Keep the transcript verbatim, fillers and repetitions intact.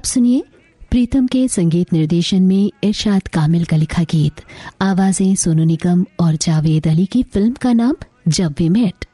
अब सुनिए प्रीतम के संगीत निर्देशन में इरशाद कामिल का लिखा गीत, आवाजें सोनू निगम और जावेद अली की फिल्म का नाम जब वी मेट।